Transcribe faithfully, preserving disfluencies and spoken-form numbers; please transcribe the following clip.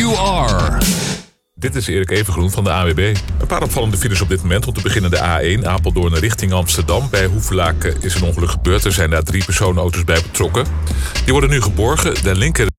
you are. Dit is Erik Evengroen van de A W B. Een paar opvallende files op dit moment. Om te beginnen de A één, Apeldoorn richting Amsterdam. Bij Hoevelaken is een ongeluk gebeurd. Er zijn daar drie personenauto's bij betrokken. Die worden nu geborgen. De linker